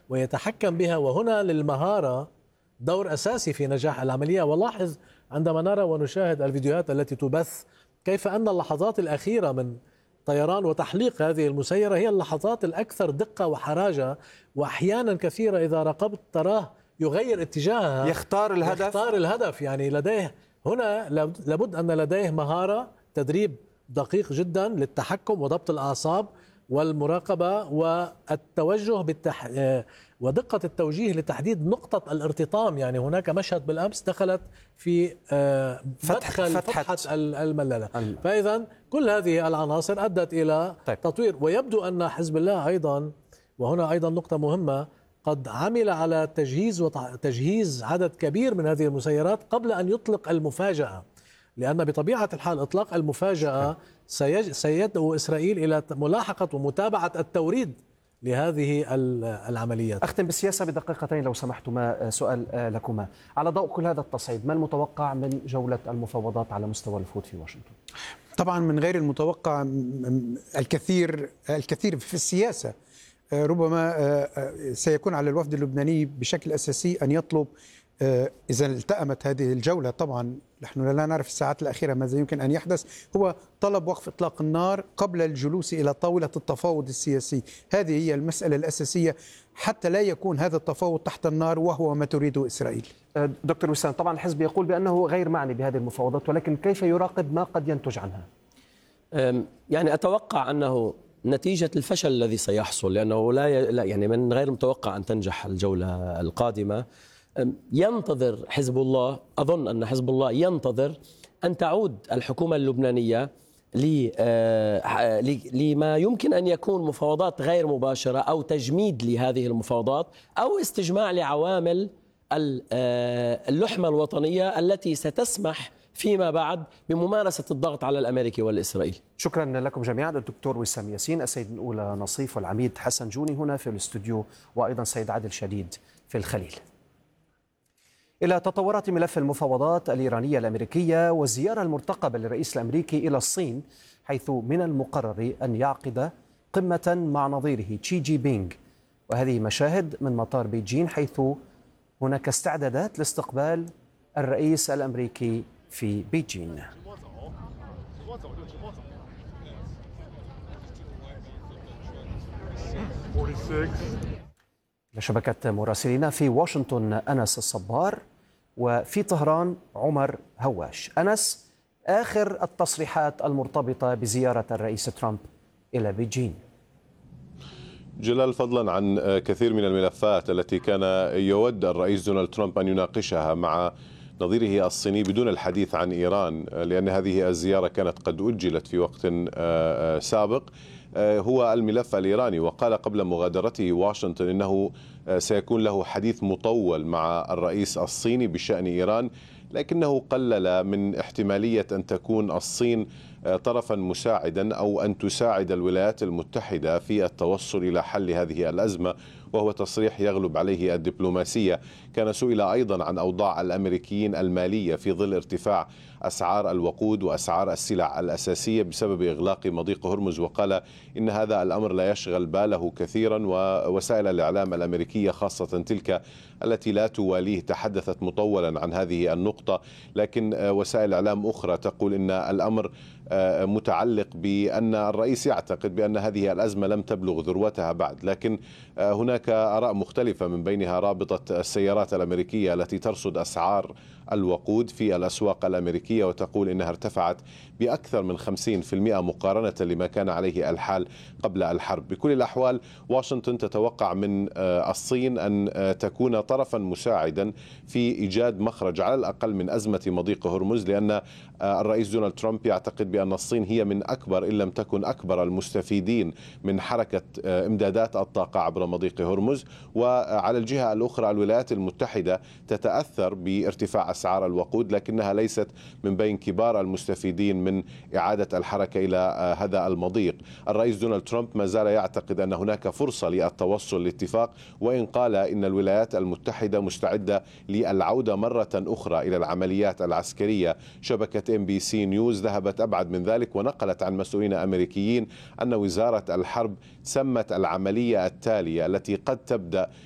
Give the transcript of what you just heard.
ويتحكم بها، وهنا للمهارة دور أساسي في نجاح العملية. ولاحظ عندما نرى ونشاهد الفيديوهات التي تبث كيف أن اللحظات الأخيرة من طيران وتحليق هذه المسيرة هي اللحظات الأكثر دقة وحراجة، وأحيانا كثيرة إذا راقبت تراه يغير اتجاهها، يختار الهدف. يعني لديه هنا لابد أن لديه مهارة، تدريب دقيق جدا للتحكم وضبط الأعصاب والمراقبة والتوجه ودقة التوجيه لتحديد نقطة الارتطام. يعني هناك مشهد بالأمس دخلت في فتحة الملالة. فإذا كل هذه العناصر أدت إلى تطوير. ويبدو أن حزب الله أيضا، وهنا أيضا نقطة مهمة، قد عمل على تجهيز عدد كبير من هذه المسيرات قبل أن يطلق المفاجأة، لأن بطبيعة الحال إطلاق المفاجأة سيدعو إسرائيل إلى ملاحقة ومتابعة التوريد لهذه العمليات. أختم بالسياسة بدقيقتين لو سمحتما. سؤال لكما على ضوء كل هذا التصعيد، ما المتوقع من جولة المفاوضات على مستوى الوفود في واشنطن؟ طبعا من غير المتوقع الكثير في السياسة. ربما سيكون على الوفد اللبناني بشكل أساسي أن يطلب، إذا التأمت هذه الجولة، طبعا نحن لا نعرف الساعات الأخيرة ماذا يمكن أن يحدث، هو طلب وقف إطلاق النار قبل الجلوس إلى طاولة التفاوض السياسي. هذه هي المسألة الأساسية حتى لا يكون هذا التفاوض تحت النار، وهو ما تريده إسرائيل. دكتور وسام، طبعا الحزب يقول بأنه غير معني بهذه المفاوضات، ولكن كيف يراقب ما قد ينتج عنها؟ يعني أتوقع أنه نتيجة الفشل الذي سيحصل، لأنه لا يعني من غير المتوقع أن تنجح الجولة القادمة. ينتظر حزب الله، أظن أن حزب الله ينتظر أن تعود الحكومة اللبنانية لما يمكن أن يكون مفاوضات غير مباشرة أو تجميد لهذه المفاوضات أو استجماع لعوامل اللحمة الوطنية التي ستسمح فيما بعد بممارسة الضغط على الأمريكي والإسرائيلي. شكرا لكم جميعا، الدكتور وسام ياسين، السيد الأولى نصيف، والعميد حسن جوني هنا في الاستوديو، وأيضا السيد عادل شديد في الخليل. إلى تطورات ملف المفاوضات الإيرانية الأمريكية والزيارة المرتقبة للرئيس الأمريكي إلى الصين، حيث من المقرر أن يعقد قمة مع نظيره تشي جي بينغ. وهذه مشاهد من مطار بيجين، حيث هناك استعدادات لاستقبال الرئيس الأمريكي في بيجين. لشبكة مراسلين في واشنطن أنس الصبار، وفي طهران عمر هواش. أنس، آخر التصريحات المرتبطة بزيارة الرئيس ترامب إلى بيجين. جلال، فضلا عن كثير من الملفات التي كان يود الرئيس دونالد ترامب أن يناقشها مع نظيره الصيني بدون الحديث عن إيران، لأن هذه الزيارة كانت قد أجلت في وقت سابق، هو الملف الإيراني. وقال قبل مغادرته واشنطن إنه سيكون له حديث مطول مع الرئيس الصيني بشأن إيران، لكنه قلل من احتمالية أن تكون الصين طرفا مساعدا أو أن تساعد الولايات المتحدة في التوصل إلى حل هذه الأزمة، وهو تصريح يغلب عليه الدبلوماسية. كان سئل أيضا عن أوضاع الأمريكيين المالية في ظل ارتفاع أسعار الوقود وأسعار السلع الأساسية بسبب إغلاق مضيق هرمز، وقال إن هذا الأمر لا يشغل باله كثيرا، ووسائل الإعلام الأمريكية خاصة تلك التي لا تواليه تحدثت مطولا عن هذه النقطة. لكن وسائل إعلام أخرى تقول إن الأمر متعلق بأن الرئيس يعتقد بأن هذه الأزمة لم تبلغ ذروتها بعد. لكن هناك آراء مختلفة، من بينها رابطة السيارات الأمريكية التي ترصد أسعار الوقود في الأسواق الأمريكية، وتقول إنها ارتفعت بأكثر من 50% مقارنة لما كان عليه الحال قبل الحرب. بكل الأحوال واشنطن تتوقع من الصين أن تكون طرفا مساعدا في إيجاد مخرج على الأقل من أزمة مضيق هرمز، لأن الرئيس دونالد ترامب يعتقد بأن الصين هي من أكبر إن لم تكن أكبر المستفيدين من حركة إمدادات الطاقة عبر مضيق هرمز. وعلى الجهة الأخرى الولايات المتحدة تتأثر بارتفاع أسعار الوقود، لكنها ليست من بين كبار المستفيدين من إعادة الحركة إلى هذا المضيق. الرئيس دونالد ترامب ما زال يعتقد أن هناك فرصة للتوصل لاتفاق، وإن قال إن الولايات المتحدة مستعدة للعودة مرة أخرى إلى العمليات العسكرية. شبكة NBC نيوز ذهبت أبعد من ذلك ونقلت عن مسؤولين أمريكيين أن وزارة الحرب سمت العملية التالية التي قد تبدأ